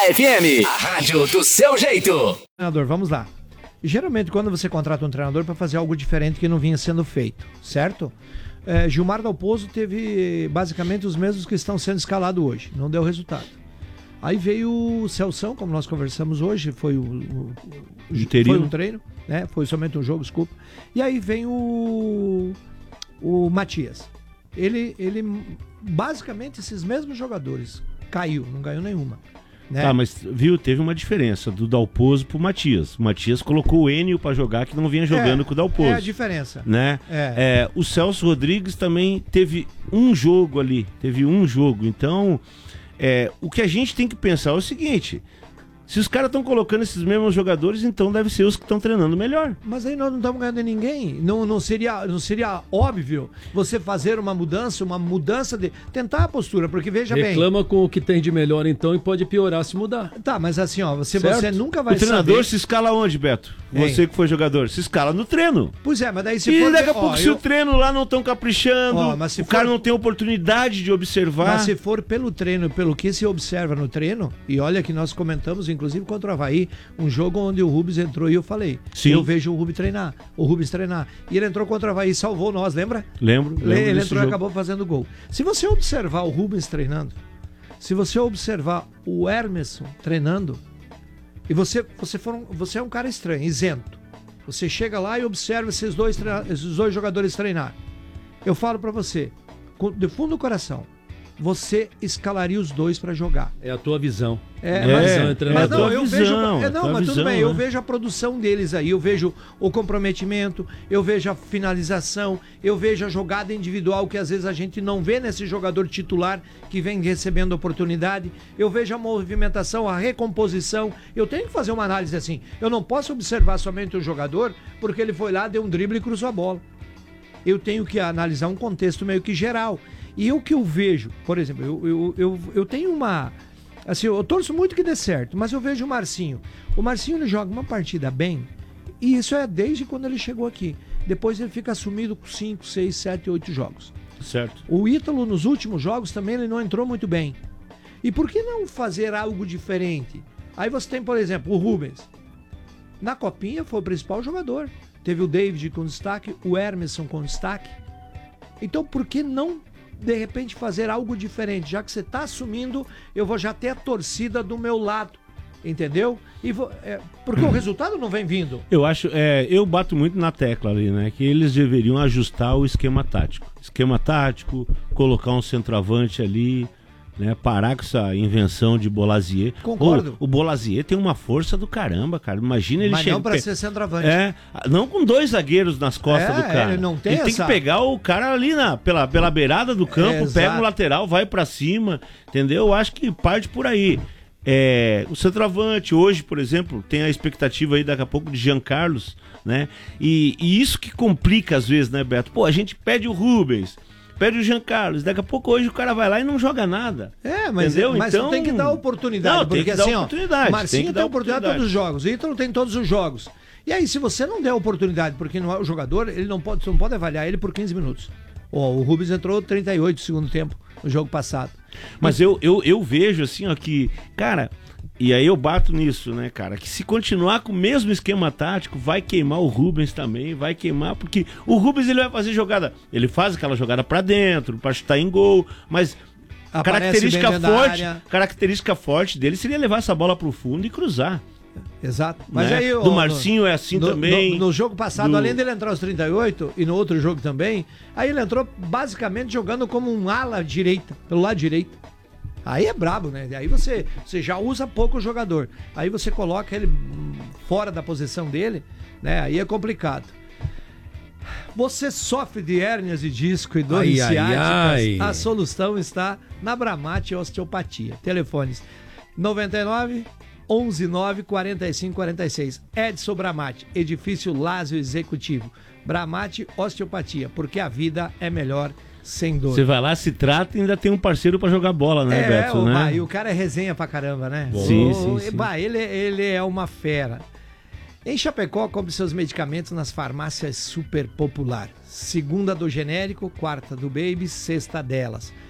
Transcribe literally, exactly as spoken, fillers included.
F M, a rádio do seu jeito. Treinador, vamos lá. Geralmente, quando você contrata um treinador para fazer algo diferente que não vinha sendo feito, certo? É, Gilmar Dalpozo teve basicamente os mesmos que estão sendo escalados hoje. Não deu resultado. Aí veio o Celção, como nós conversamos hoje, foi o, o, o foi um treino, né? Foi somente um jogo, desculpa. E aí vem o, o Matias. Ele, ele, basicamente, esses mesmos jogadores, caiu, não ganhou nenhuma. Né? Tá, mas viu, teve uma diferença do Dalpozo pro Matias. O Matias colocou o Enio pra jogar, que não vinha jogando é, com o Dalpozo. É a diferença. Né? É. É, o Celso Rodrigues também teve um jogo ali, teve um jogo. Então, é, o que a gente tem que pensar é o seguinte: se os caras estão colocando esses mesmos jogadores, então deve ser os que estão treinando melhor. Mas aí nós não estamos ganhando ninguém. Não, não, seria, não seria óbvio você fazer uma mudança, uma mudança de... Tentar a postura, porque veja Reclama bem... Reclama com o que tem de melhor então e pode piorar se mudar. Tá, mas assim, ó, você, você nunca vai saber... O treinador saber... se escala onde, Beto? Você Ei. que foi jogador, se escala no treino. Pois é, mas daí se e for... E daqui a pouco ó, se eu... o treino lá não estão caprichando, ó, mas se o for... cara não tem oportunidade de observar... Mas se for pelo treino, pelo que se observa no treino, e olha que nós comentamos, inclusive contra o Avaí, um jogo onde o Rubens entrou e eu falei, Sim. eu vejo o Rubens treinar, o Rubens treinar. E ele entrou contra o Avaí e salvou nós, lembra? Lembro. lembro ele entrou jogo. e acabou fazendo gol. Se você observar o Rubens treinando, se você observar o Hermeson treinando, e você, você, for um, você é um cara estranho, isento. Você chega lá e observa esses dois, esses dois jogadores treinar. Eu falo pra você, de fundo do coração, você escalaria os dois pra jogar. É a tua visão. É, é mas, visão, mas não, é eu visão, vejo, é, não, mas visão, tudo bem, né? eu vejo a produção deles aí, eu vejo o comprometimento, eu vejo a finalização, eu vejo a jogada individual que às vezes a gente não vê nesse jogador titular que vem recebendo oportunidade, eu vejo a movimentação, a recomposição, eu tenho que fazer uma análise assim, eu não posso observar somente o jogador porque ele foi lá, deu um drible e cruzou a bola. Eu tenho que analisar um contexto meio que geral. E o que eu vejo, por exemplo, eu, eu, eu, eu tenho uma... Assim, eu torço muito que dê certo, mas eu vejo o Marcinho. O Marcinho, ele joga uma partida bem, e isso é desde quando ele chegou aqui. Depois ele fica assumido com cinco, seis, sete, oito jogos. Certo. O Ítalo, nos últimos jogos, também ele não entrou muito bem. E por que não fazer algo diferente? Aí você tem, por exemplo, o Rubens. Na Copinha foi o principal jogador. Teve o David com destaque, o Hermeson com destaque. Então por que não, de repente, fazer algo diferente? Já que você está assumindo, eu vou já ter a torcida do meu lado, entendeu? E vou, é, porque hum. o resultado não vem vindo. Eu acho, é, eu bato muito na tecla ali, né? Que eles deveriam ajustar o esquema tático. Esquema tático, colocar um centroavante ali, né? Parar com essa invenção de Bolazier. Concordo. O, o Bolazier tem uma força do caramba, cara. Imagina ele Mas chega... não para ser centroavante. É, não com dois zagueiros nas costas é, do cara. Ele não tem ele essa... tem que pegar o cara ali na, pela, pela beirada do campo, é, pega o lateral, vai pra cima, entendeu? Eu acho que parte por aí. É, o centroavante hoje, por exemplo, tem a expectativa aí daqui a pouco de Jean Carlos, né? E, e isso que complica às vezes, né, Beto? Pô, a gente pede o Rubens, pede o Jean Carlos, daqui a pouco hoje o cara vai lá e não joga nada. É, mas, entendeu? mas então tem que dar oportunidade. Não, porque tem que assim, dar ó, oportunidade. Marcinho tem, tem oportunidade em todos os jogos, Ítalo tem todos os jogos. E aí, se você não der oportunidade, porque não é o jogador, ele não pode, você não pode avaliar ele por quinze minutos. Ó, o Rubens entrou trinta e oito no segundo tempo, no jogo passado. Mas eu, eu, eu vejo assim, ó, que, cara, e aí eu bato nisso, né, cara, que se continuar com o mesmo esquema tático, vai queimar o Rubens também, vai queimar, porque o Rubens ele vai fazer jogada, ele faz aquela jogada pra dentro, pra chutar em gol, mas característica forte, característica forte dele seria levar essa bola pro fundo e cruzar. Exato. Mas né? aí, do Marcinho no, é assim no, também. No, no jogo passado, do... além dele entrar aos trinta e oito, e no outro jogo também, aí ele entrou basicamente jogando como um ala direita, pelo lado direito. Aí é brabo, né? Aí você, você já usa pouco o jogador. Aí você coloca ele fora da posição dele, né? Aí é complicado. Você sofre de hérnias de disco e dores ai, ciáticas? Ai, ai. A solução está na Bramate Osteopatia. Telefones noventa e nove, onze nove, quarenta e cinco, quarenta e seis. Edson Bramate, edifício Lázio Executivo. Bramate Osteopatia, porque a vida é melhor sem dor. Você vai lá, se trata e ainda tem um parceiro pra jogar bola, né, é, Beto? O, né? bah, e o cara é resenha pra caramba, né? Sim, o, sim, sim. Bah, ele, ele é uma fera. Em Chapecó, compre seus medicamentos nas farmácias Super Popular. Segunda do genérico, quarta do baby, sexta delas.